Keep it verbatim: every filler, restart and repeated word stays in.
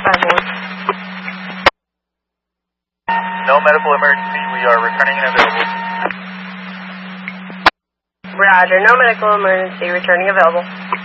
five one. No medical emergency. We are returning and available. Roger, no medical emergency, returning available.